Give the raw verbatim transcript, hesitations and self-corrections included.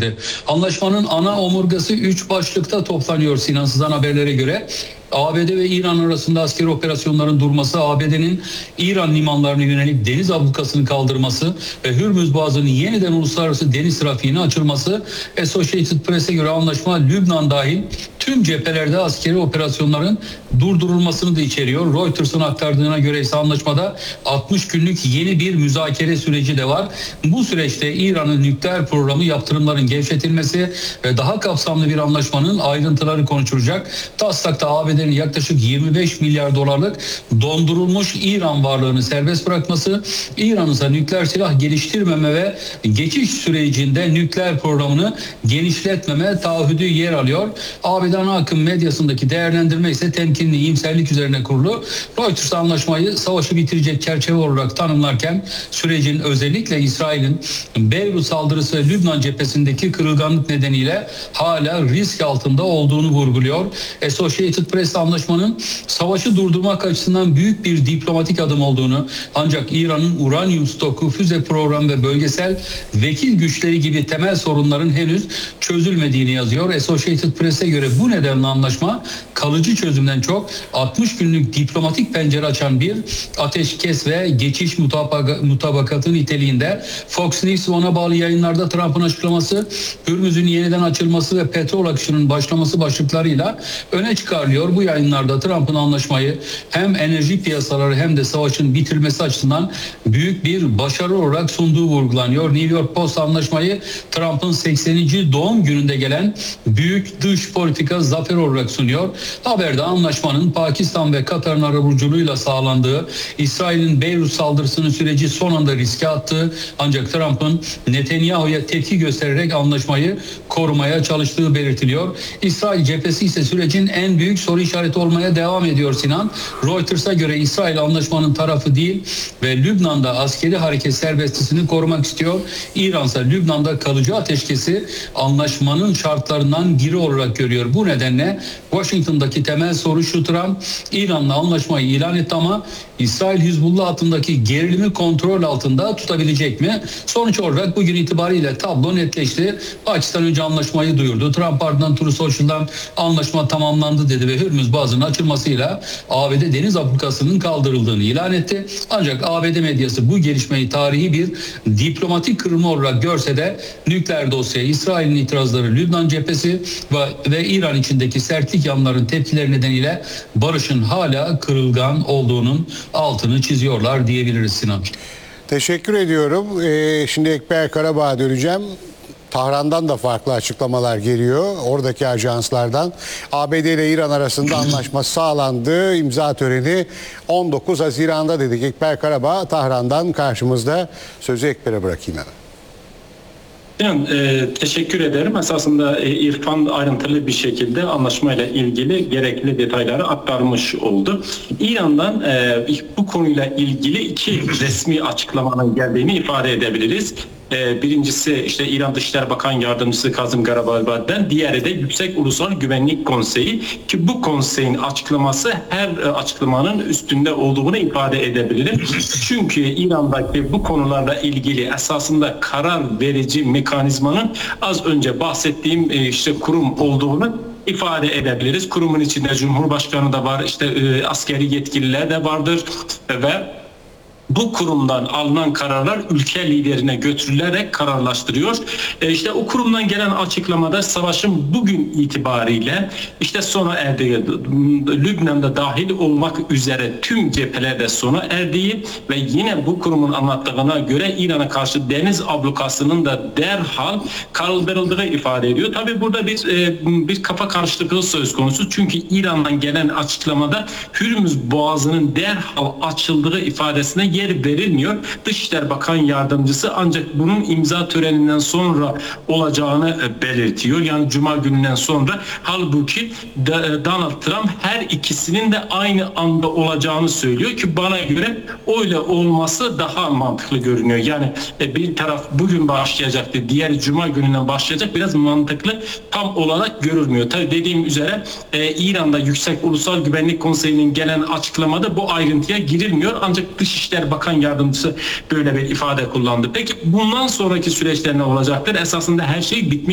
gerçekleştirdi. Anlaşmanın ana omurgası üç başlıkta toplanıyor Sinan, sızan haberlere göre. A B D ve İran arasında askeri operasyonların durması, A B D'nin İran limanlarına yönelik deniz ablukasını kaldırması ve Hürmüz Boğazı'nın yeniden uluslararası deniz trafiğine açılması. Associated Press'e göre anlaşma Lübnan dahil tüm cephelerde askeri operasyonların durdurulmasını da içeriyor. Reuters'ın aktardığına göre ise anlaşmada altmış günlük yeni bir müzakere süreci de var. Bu süreçte İran'ın nükleer programı, yaptırımların gevşetilmesi ve daha kapsamlı bir anlaşmanın ayrıntıları konuşulacak. Taslak'ta A B D'nin yaklaşık yirmi beş milyar dolarlık dondurulmuş İran varlığını serbest bırakması, İran'ın ise nükleer silah geliştirmeme ve geçiş sürecinde nükleer programını genişletmeme taahhüdü yer alıyor. A B D ana akım medyasındaki değerlendirme ise temkinli, iyimserlik üzerine kurulu. Reuters anlaşmayı savaşı bitirecek çerçeve olarak tanımlarken sürecin özellikle İsrail'in Beyrut saldırısı ve Lübnan cephesindeki kırılganlık nedeniyle hala risk altında olduğunu vurguluyor. Associated Press anlaşmanın savaşı durdurmak açısından büyük bir diplomatik adım olduğunu, ancak İran'ın uranyum stoku, füze programı ve bölgesel vekil güçleri gibi temel sorunların henüz çözülmediğini yazıyor. Associated Press'e göre bu nedenle anlaşma kalıcı çözümden çok altmış günlük diplomatik pencere açan bir ateşkes ve geçiş mutabaka, mutabakatı niteliğinde. Fox News ve ona bağlı yayınlarda Trump'ın açıklaması, Hürmüz'ün yeniden açılması ve petrol akışının başlaması başlıklarıyla öne çıkarılıyor. Bu yayınlarda Trump'ın anlaşmayı hem enerji piyasaları hem de savaşın bitirilmesi açısından büyük bir başarı olarak sunduğu vurgulanıyor. New York Post anlaşmayı Trump'ın sekseninci doğum gününde gelen büyük dış politika zafer olarak sunuyor. Haberde anlaşmanın Pakistan ve Katar'ın arabuluculuğuyla sağlandığı, İsrail'in Beyrut saldırısının süreci son anda riske attığı, ancak Trump'ın Netanyahu'ya tepki göstererek anlaşmayı korumaya çalıştığı belirtiliyor. İsrail cephesi ise sürecin en büyük soru işareti olmaya devam ediyor Sinan. Reuters'a göre İsrail anlaşmanın tarafı değil ve Lübnan'da askeri hareket serbestisini korumak istiyor. İran ise Lübnan'da kalıcı ateşkesi anlaşmanın şartlarından biri olarak görüyor. Bu nedenle Washington'daki temel soru şu: Trump İran'la anlaşmayı ilan etti ama İsrail Hizbullah hattındaki gerilimi kontrol altında tutabilecek mi? Sonuç olarak bugün itibariyle tablo netleşti. Pakistan önce anlaşmayı duyurdu. Trump ardından Truth Social'dan anlaşma tamamlandı dedi ve Hürmüz Boğazı'nın açılmasıyla A B D deniz ablukasının kaldırıldığını ilan etti. Ancak A B D medyası bu gelişmeyi tarihi bir diplomatik kırılma olarak görse de nükleer dosya, İsrail'in itirazları, Lübnan cephesi ve, ve İran içindeki sertlik yanların tepkileri nedeniyle barışın hala kırılgan olduğunun altını çiziyorlar diyebiliriz Sinan. Teşekkür ediyorum. Ee, şimdi Ekber Karabağ'a döneceğim. Tahran'dan da farklı açıklamalar geliyor. Oradaki ajanslardan. A B D ile İran arasında anlaşma sağlandı. İmza töreni on dokuz Haziran'da dedik. Ekber Karabağ Tahran'dan karşımızda. Sözü Ekber'e bırakayım hemen. Yani, e, teşekkür ederim. Esasında e, İrfan ayrıntılı bir şekilde anlaşmayla ilgili gerekli detayları aktarmış oldu. İran'dan e, bu konuyla ilgili iki resmi açıklamanın geldiğini ifade edebiliriz. Birincisi işte İran Dışişleri Bakan Yardımcısı Kazım Garibald'den, diğeri de Yüksek Ulusal Güvenlik Konseyi, ki bu konseyin açıklaması her açıklamanın üstünde olduğunu ifade edebilirim. Çünkü İran'daki bu konularla ilgili esasında karar verici mekanizmanın az önce bahsettiğim işte kurum olduğunu ifade edebiliriz. Kurumun içinde Cumhurbaşkanı da var, işte askeri yetkililer de vardır ve bu kurumdan alınan kararlar ülke liderine götürülerek kararlaştırıyor. E işte o kurumdan gelen açıklamada savaşın bugün itibariyle işte sona erdiği, Lübnan'da dahil olmak üzere tüm cephelerde sona erdiği ve yine bu kurumun anlattığına göre İran'a karşı deniz ablukasının da derhal kaldırıldığı ifade ediyor. Tabii burada bir e, bir kafa karışıklığı söz konusu. Çünkü İran'dan gelen açıklamada Hürmüz Boğazı'nın derhal açıldığı ifadesine yer verilmiyor. Dışişleri Bakan Yardımcısı ancak bunun imza töreninden sonra olacağını belirtiyor. Yani Cuma gününden sonra. Halbuki Donald Trump her ikisinin de aynı anda olacağını söylüyor ki bana göre öyle olması daha mantıklı görünüyor. Yani bir taraf bugün başlayacaktı, diğeri Cuma gününden başlayacak. Biraz mantıklı tam olarak görülmüyor. Tabii dediğim üzere İran'da Yüksek Ulusal Güvenlik Konseyi'nin gelen açıklamada bu ayrıntıya girilmiyor. Ancak Dışişleri Bakan Yardımcısı böyle bir ifade kullandı. Peki bundan sonraki süreçler ne olacaktır? Esasında her şey bitmiş.